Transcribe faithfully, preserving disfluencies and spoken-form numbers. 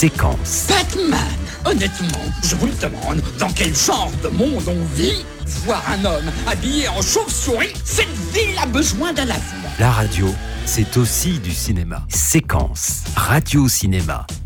Séquence. Batman, honnêtement, je vous le demande, dans quel genre de monde on vit? Voir un homme habillé en chauve-souris, cette ville a besoin d'un lavement. La radio, c'est aussi du cinéma. Séquence. Radio-cinéma.